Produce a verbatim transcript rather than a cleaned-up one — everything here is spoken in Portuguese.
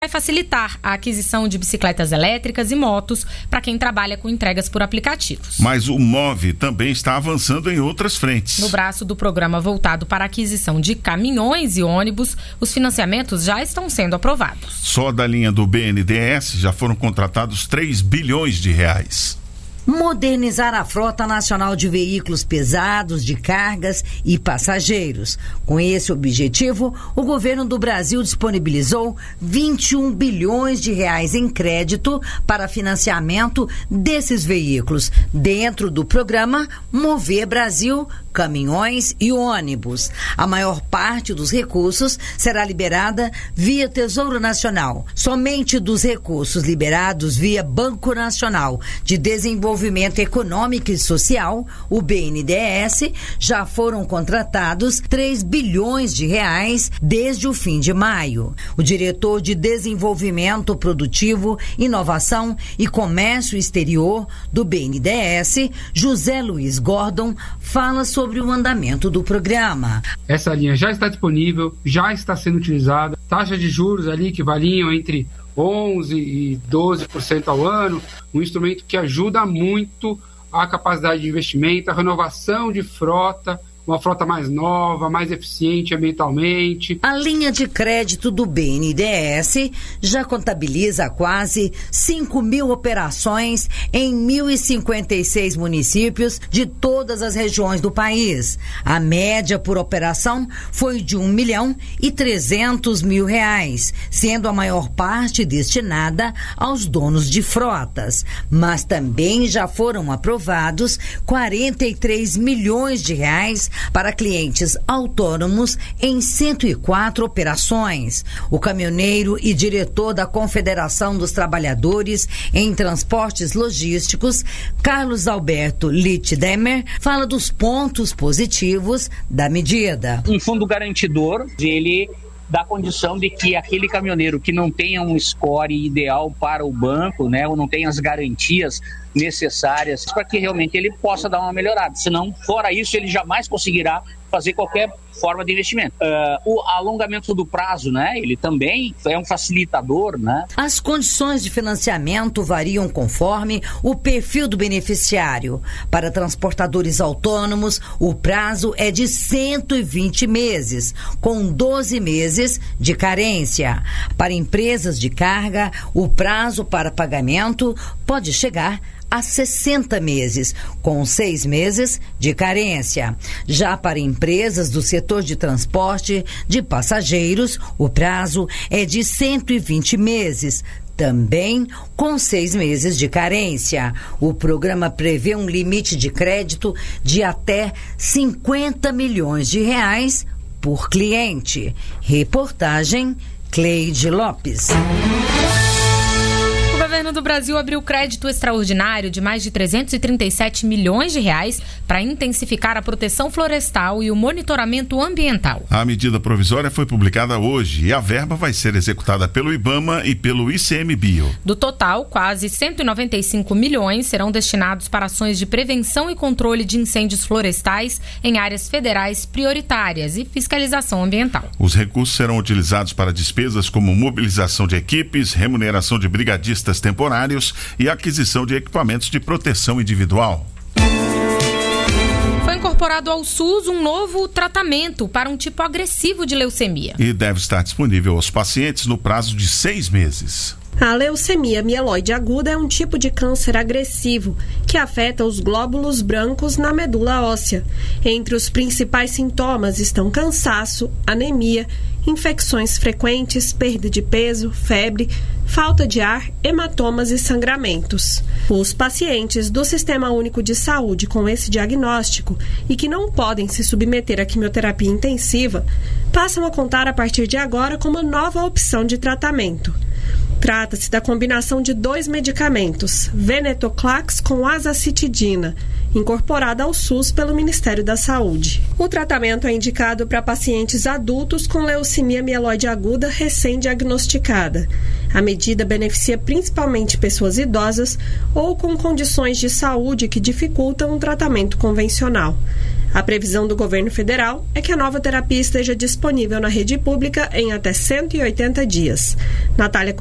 vai facilitar a aquisição de bicicletas elétricas e motos para quem trabalha com entregas por aplicativos. Mas o Move também está avançando em outras frentes. No braço do programa voltado para a aquisição de caminhões e ônibus, os financiamentos já estão sendo aprovados. Só da linha do B N D E S já foram contratados três bilhões de reais. Modernizar a frota nacional de veículos pesados, de cargas e passageiros. Com esse objetivo, o governo do Brasil disponibilizou vinte e um bilhões de reais em crédito para financiamento desses veículos, dentro do programa Mover Brasil, caminhões e ônibus. A maior parte dos recursos será liberada via Tesouro Nacional. Somente dos recursos liberados via Banco Nacional de Desenvolvimento Desenvolvimento Econômico e Social, o B N D E S, já foram contratados três bilhões de reais desde o fim de maio. O diretor de Desenvolvimento Produtivo, Inovação e Comércio Exterior do B N D E S, José Luiz Gordon, fala sobre o andamento do programa. Essa linha já está disponível, já está sendo utilizada. Taxas de juros ali que variam entre onze e doze por cento ao ano, um instrumento que ajuda muito a capacidade de investimento, a renovação de frota, uma frota mais nova, mais eficiente ambientalmente. A linha de crédito do B N D E S já contabiliza quase cinco mil operações em mil e cinquenta e seis municípios de todas as regiões do país. A média por operação foi de um milhão e trezentos mil reais, sendo a maior parte destinada aos donos de frotas. Mas também já foram aprovados quarenta e três milhões de reais para clientes autônomos em cento e quatro operações. O caminhoneiro e diretor da Confederação dos Trabalhadores em Transportes Logísticos, Carlos Alberto Littdemer, fala dos pontos positivos da medida. Um fundo garantidor, ele dá condição de que aquele caminhoneiro que não tenha um score ideal para o banco, né, ou não tenha as garantias necessárias para que realmente ele possa dar uma melhorada. Senão, fora isso, ele jamais conseguirá fazer qualquer forma de investimento. Uh, o alongamento do prazo, né? Ele também é um facilitador, né? As condições de financiamento variam conforme o perfil do beneficiário. Para transportadores autônomos, o prazo é de cento e vinte meses, com doze meses de carência. Para empresas de carga, o prazo para pagamento pode chegar a sessenta meses, com seis meses de carência. Já para empresas do setor de transporte de passageiros, o prazo é de cento e vinte meses, também com seis meses de carência. O programa prevê um limite de crédito de até cinquenta milhões de reais por cliente. Reportagem Cleide Lopes. O governo do Brasil abriu crédito extraordinário de mais de trezentos e trinta e sete milhões de reais para intensificar a proteção florestal e o monitoramento ambiental. A medida provisória foi publicada hoje e a verba vai ser executada pelo IBAMA e pelo I C M Bio. Do total, quase cento e noventa e cinco milhões serão destinados para ações de prevenção e controle de incêndios florestais em áreas federais prioritárias e fiscalização ambiental. Os recursos serão utilizados para despesas como mobilização de equipes, remuneração de brigadistas temporários e aquisição de equipamentos de proteção individual. Foi incorporado ao SUS um novo tratamento para um tipo agressivo de leucemia. E deve estar disponível aos pacientes no prazo de seis meses. A leucemia mieloide aguda é um tipo de câncer agressivo que afeta os glóbulos brancos na medula óssea. Entre os principais sintomas estão cansaço, anemia, infecções frequentes, perda de peso, febre, falta de ar, hematomas e sangramentos. Os pacientes do Sistema Único de Saúde com esse diagnóstico e que não podem se submeter à quimioterapia intensiva passam a contar a partir de agora com uma nova opção de tratamento. Trata-se da combinação de dois medicamentos, venetoclax com azacitidina, incorporada ao SUS pelo Ministério da Saúde. O tratamento é indicado para pacientes adultos com leucemia mieloide aguda recém-diagnosticada. A medida beneficia principalmente pessoas idosas ou com condições de saúde que dificultam o tratamento convencional. A previsão do governo federal é que a nova terapia esteja disponível na rede pública em até cento e oitenta dias. Natália